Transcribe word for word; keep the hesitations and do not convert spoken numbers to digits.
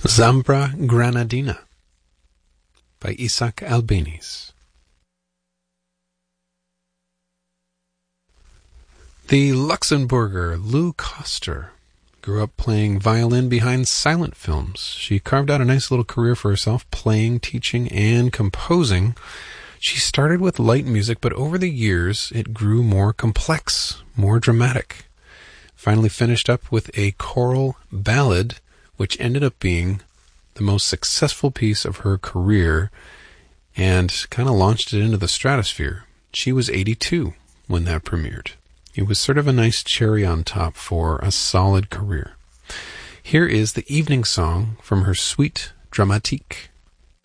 Zambra Granadina by Isaac Albéniz. The Luxembourger Lou Koster grew up playing violin behind silent films. She carved out a nice little career for herself, playing, teaching, and composing. She started with light music, but over the years it grew more complex, more dramatic. Finally finished up with a choral ballad, which ended up being the most successful piece of her career and kind of launched it into the stratosphere. She was eighty-two when that premiered. It was sort of a nice cherry on top for a solid career. Here is the evening song from her suite dramatique.